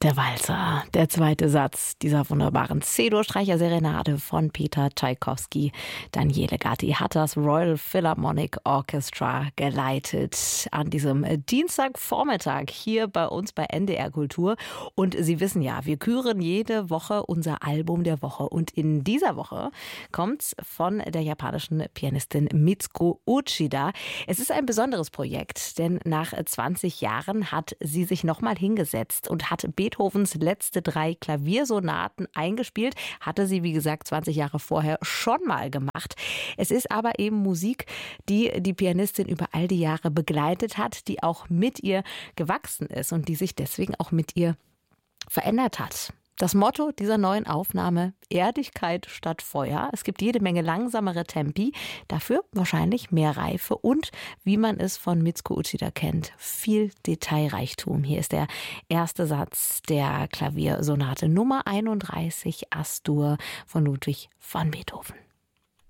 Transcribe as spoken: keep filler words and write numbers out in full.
Der Walzer, der zweite Satz dieser wunderbaren C-Dur-Streicher-Serenade von Peter Tschaikowski. Daniele Gatti hat das Royal Philharmonic Orchestra geleitet an diesem Dienstagvormittag hier bei uns bei N D R Kultur. Und Sie wissen ja, wir küren jede Woche unser Album der Woche. Und in dieser Woche kommt's von der japanischen Pianistin Mitsuko Uchida. Es ist ein besonderes Projekt, denn nach zwanzig Jahren hat sie sich nochmal hingesetzt und hat Beethovens letzte drei Klaviersonaten eingespielt. Hatte sie, wie gesagt, zwanzig Jahre vorher schon mal gemacht. Es ist aber eben Musik, die die Pianistin über all die Jahre begleitet hat, die auch mit ihr gewachsen ist und die sich deswegen auch mit ihr verändert hat. Das Motto dieser neuen Aufnahme: Erdigkeit statt Feuer. Es gibt jede Menge langsamere Tempi, dafür wahrscheinlich mehr Reife und, wie man es von Mitsuko Uchida kennt, viel Detailreichtum. Hier ist der erste Satz der Klaviersonate Nummer einunddreißig As-Dur von Ludwig van Beethoven.